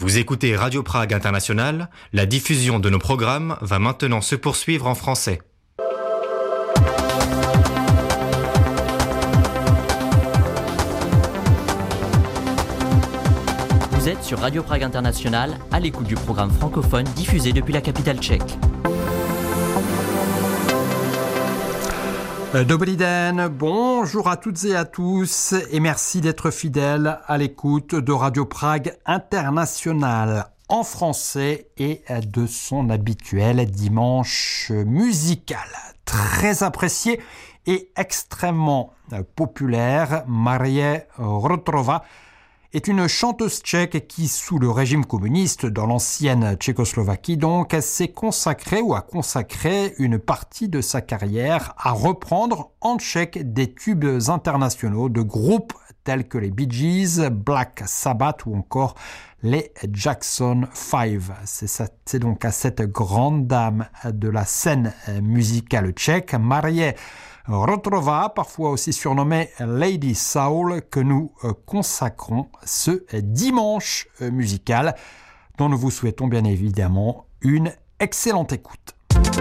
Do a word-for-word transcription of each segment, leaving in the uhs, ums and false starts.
Vous écoutez Radio Prague International, la diffusion de nos programmes va maintenant se poursuivre en français. Vous êtes sur Radio Prague International, à l'écoute du programme francophone diffusé depuis la capitale tchèque. Dobrý den, bonjour à toutes et à tous et merci d'être fidèles à l'écoute de Radio Prague International en français et de son habituel dimanche musical. Très apprécié et extrêmement populaire, Marie Rotrova est une chanteuse tchèque qui, sous le régime communiste dans l'ancienne Tchécoslovaquie, donc, s'est consacrée ou a consacré une partie de sa carrière à reprendre en tchèque des tubes internationaux de groupes tels que les Bee Gees, Black Sabbath ou encore les Jackson five. C'est, ça, c'est donc à cette grande dame de la scène musicale tchèque, Marie Rotrova, parfois aussi surnommée Lady Soul, que nous consacrons ce dimanche musical, dont nous vous souhaitons bien évidemment une excellente écoute.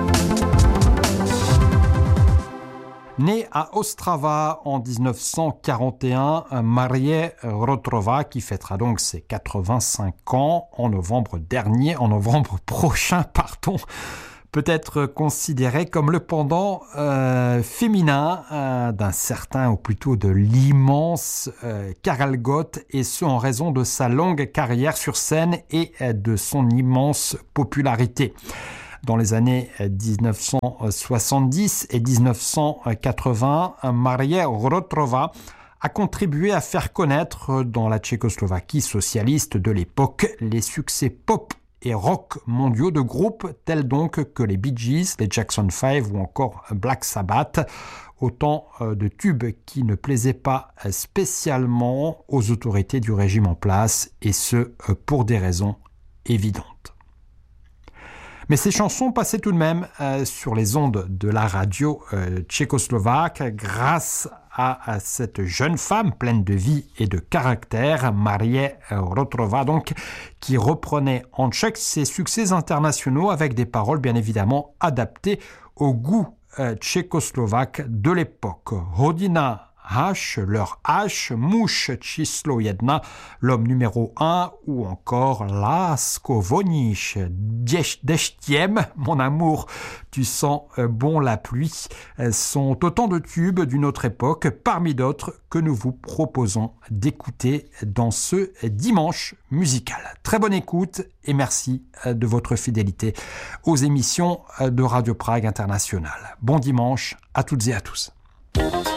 Née à Ostrava en dix-neuf cent quarante et un, Marie Rotrova, qui fêtera donc ses quatre-vingt-cinq ans en novembre dernier, en novembre prochain, pardon, peut être considéré comme le pendant euh, féminin euh, d'un certain, ou plutôt de l'immense euh, Karel Gott, et ce en raison de sa longue carrière sur scène et euh, de son immense popularité. Dans les années dix-neuf cent soixante-dix et dix-neuf cent quatre-vingts, Marie Rotrova a contribué à faire connaître dans la Tchécoslovaquie socialiste de l'époque les succès pop et rock mondiaux de groupes tels donc que les Bee Gees, les Jackson five ou encore Black Sabbath, autant de tubes qui ne plaisaient pas spécialement aux autorités du régime en place, et ce pour des raisons évidentes. Mais ces chansons passaient tout de même euh, sur les ondes de la radio euh, tchécoslovaque grâce à, à cette jeune femme pleine de vie et de caractère, Marie Rotrova, donc, qui reprenait en tchèque ses succès internationaux avec des paroles bien évidemment adaptées au goût euh, tchécoslovaque de l'époque. Hodina H, leur H, Muž číslo jedna, l'homme numéro un, ou encore Lásko voníš deštiem, mon amour, tu sens bon la pluie, sont autant de tubes d'une autre époque, parmi d'autres que nous vous proposons d'écouter dans ce dimanche musical. Très bonne écoute et merci de votre fidélité aux émissions de Radio Prague International. Bon dimanche à toutes et à tous.